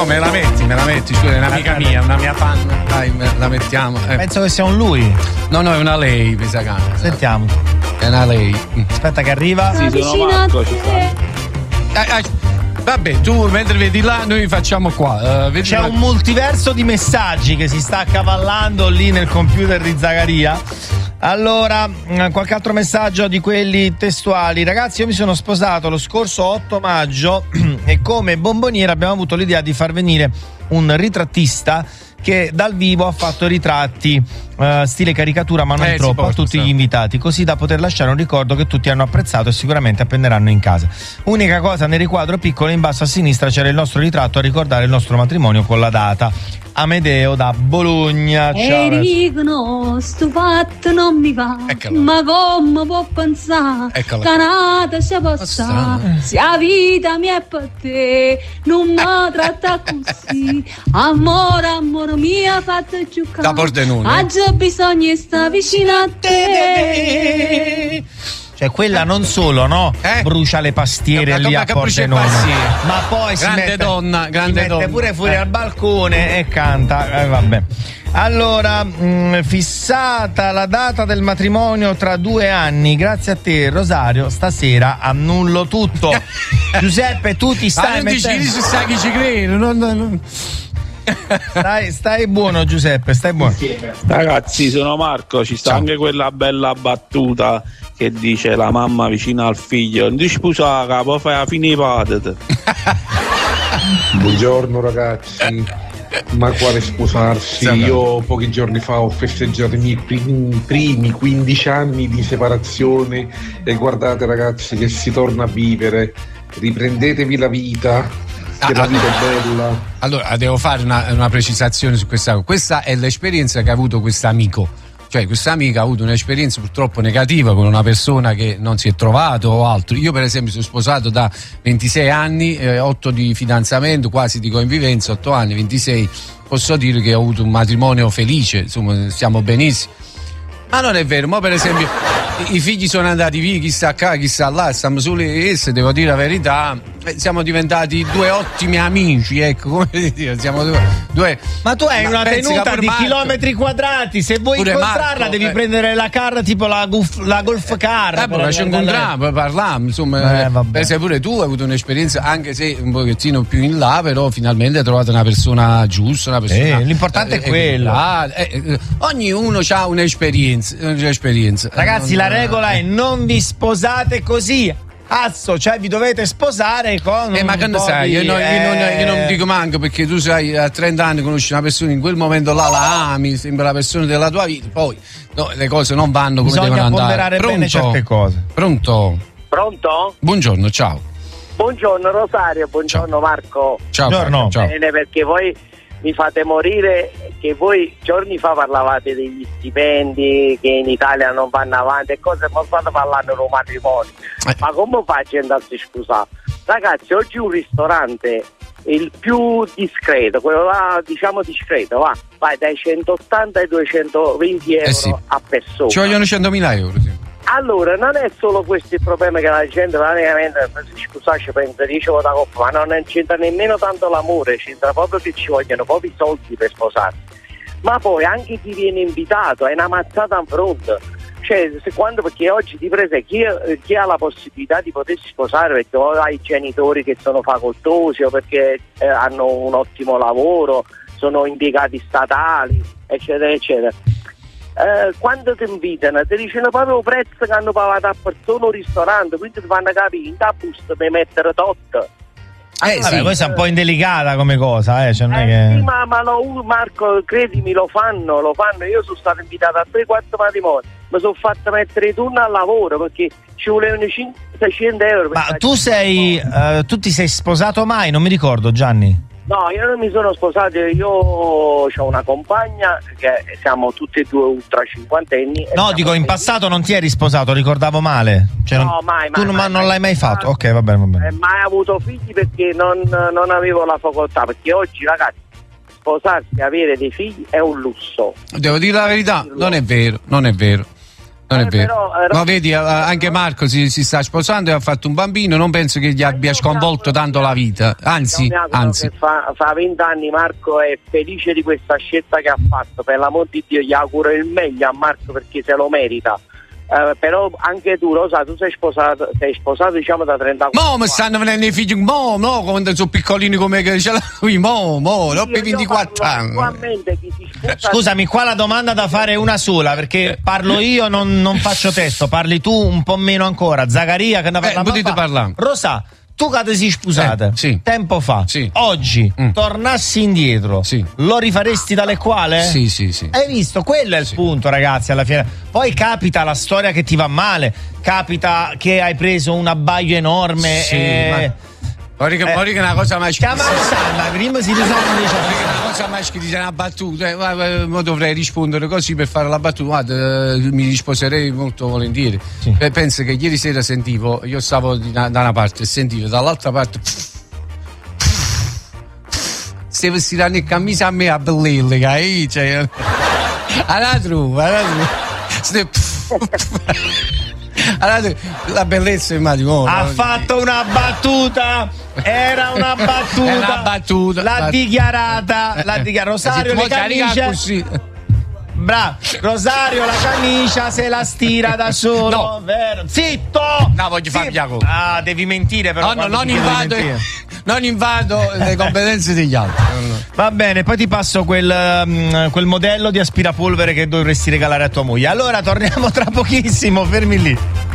No, me la metti, scusa, è un'amica mia, una mia fan. Dai, la mettiamo. Penso che sia un lui. No, è una lei, mi sa che. Sentiamo. È una lei. Aspetta che arriva. Sì, sono Marco, ci sta. Vabbè, tu mentre vedi là, noi facciamo qua. C'è un multiverso di messaggi che si sta accavallando lì nel computer di Zagaria. Allora, qualche altro messaggio di quelli testuali. Ragazzi, io mi sono sposato lo scorso 8 maggio e come bomboniera abbiamo avuto l'idea di far venire un ritrattista che dal vivo ha fatto ritratti stile caricatura, ma non troppo, a tutti gli invitati, così da poter lasciare un ricordo che tutti hanno apprezzato e sicuramente appenderanno in casa. Unica cosa, nel riquadro piccolo in basso a sinistra c'era il nostro ritratto a ricordare il nostro matrimonio con la data. Amedeo da Bologna. Ciao. E dicono sto fatto non mi va. Eccola. Ma come può pensare che nata si passa, se la vita mia è per te non mi tratta così. Amore mio fatto giocare da Pordenone. Oggi ho bisogno di stare vicino a te. Cioè quella non solo, no? Brucia le pastiere lì a Pordenone, ma poi si mette pure fuori al balcone e canta. Vabbè. Allora, fissata la data del matrimonio tra 2 anni, grazie a te Rosario, stasera annullo tutto. Giuseppe, tu ti stai mettendo... non sai chi ci crede, Stai buono Giuseppe, stai buono. Ragazzi, sono Marco, ci sta anche quella bella battuta che dice la mamma vicina al figlio: non ti sposare, poi fai la fine padre. Buongiorno ragazzi, ma quale sposarsi? Io pochi giorni fa ho festeggiato i miei primi 15 anni di separazione e guardate ragazzi che si torna a vivere, riprendetevi la vita. La vita è bella. Allora, devo fare una precisazione su questa cosa. Questa è l'esperienza che ha avuto quest'amico. Cioè, quest'amica ha avuto un'esperienza purtroppo negativa con una persona che non si è trovato o altro. Io, per esempio, sono sposato da 26 anni, 8 di fidanzamento, quasi di convivenza, 8 anni, 26. Posso dire che ho avuto un matrimonio felice, insomma, stiamo benissimo. Ma non è vero, ma per esempio i figli sono andati via, chi sta qua, chi sta là, stiamo soli e devo dire la verità, siamo diventati 2 ottimi amici, ecco, come dire, siamo due. Ma tu hai una tenuta di chilometri quadrati, se vuoi incontrarla Marco, devi prendere la car tipo la golf car. Poi ci incontriamo, poi parliamo, insomma, per esempio pure tu hai avuto un'esperienza, anche se un pochettino più in là, però finalmente hai trovato una persona giusta, una persona. L'importante è quello. Ognuno ha un'esperienza. Ragazzi, la regola è non vi sposate così. Cioè vi dovete sposare con ma che ne sai, io non dico manco, perché tu sai, a 30 anni conosci una persona, in quel momento là la ami, sembra la persona della tua vita, poi le cose non vanno come devono andare. Bisogna ponderare bene certe cose. Pronto? Buongiorno, ciao. Buongiorno Rosario, buongiorno ciao. Marco. Ciao. Bene, perché voi mi fate morire, che voi giorni fa parlavate degli stipendi che in Italia non vanno avanti e cose, ma state parlando di un matrimonio. Ma come faccio ad andarsi scusare? Ragazzi, oggi un ristorante, il più discreto, quello là diciamo discreto, vai dai 180 ai 220 euro a persona. Ci vogliono 100.000 euro, sì. Allora, non è solo questo il problema, che la gente praticamente scusate pensa dice da coppa, ma non c'entra nemmeno tanto l'amore, c'entra proprio che ci vogliono proprio i soldi per sposarsi. Ma poi anche chi viene invitato è una mazzata in fronte. Cioè, perché oggi ti prese chi ha la possibilità di potersi sposare perché o ha i genitori che sono facoltosi o perché hanno un ottimo lavoro, sono impiegati statali, eccetera eccetera. Quando ti invitano ti dicono proprio il prezzo che hanno pagato a persona o ristorante, quindi ti fanno capire in da busta per mettere tot. Sì. Questa è un po' indelicata come cosa, cioè non è che... Sì, ma no, Marco, credimi, lo fanno. Io sono stato invitato a 3-4 matrimoni, mi sono fatto mettere i turni al lavoro perché ci volevano 500-600 euro. Ma tu ti sei sposato mai? Non mi ricordo, Gianni. No, io non mi sono sposato, io ho una compagna che siamo tutti e due ultra cinquantenni. No, dico, in passato non ti eri sposato, ricordavo male. Cioè, no, mai. Tu non l'hai mai fatto? Ok, va bene. Mai avuto figli perché non avevo la facoltà, perché oggi, ragazzi, sposarsi e avere dei figli è un lusso. Devo dire la verità, non è vero. Non è vero. Ma vedi, anche Marco si sta sposando e ha fatto un bambino, non penso che gli abbia sconvolto tanto la vita, anzi. Che fa 20 anni Marco è felice di questa scelta che ha fatto, per l'amor di Dio gli auguro il meglio a Marco perché se lo merita. Però anche tu, Rosa, tu sei sposato diciamo da 34 mi stanno venendo i figli, quando sono piccolini come che ce l'ha qui, non per 24 anni. Scusami, qua la domanda da fare è una sola, perché parlo io, non faccio testo, parli tu un po' meno ancora. Zaccaria che ne potete parlare. Rosa, tu che ti sei sposata tempo fa, oggi tornassi indietro, lo rifaresti tale quale? Sì. Hai visto? Quello è il punto, ragazzi, alla fine. Poi capita la storia che ti va male, capita che hai preso un abbaglio enorme Ora che una cosa mai una cosa mai scritta, una battuta, ma dovrei rispondere così per fare la battuta. Guarda, mi risposerei molto volentieri. Penso che ieri sera sentivo, io stavo da una parte e sentivo dall'altra parte se vestirano in camicia a me a bellille, che cioè alla trova. Allora, la bellezza immagino. Ha fatto una battuta. Era una battuta. L'ha dichiarata. Rosario le camicie. Bravo. Rosario la camicia se la stira da solo. No. Vero. Zitto. No, voglio farmi la cosa. Ah, devi mentire però. No, non invado le competenze degli altri. Va bene, poi ti passo quel modello di aspirapolvere che dovresti regalare a tua moglie. Allora torniamo tra pochissimo, fermi lì.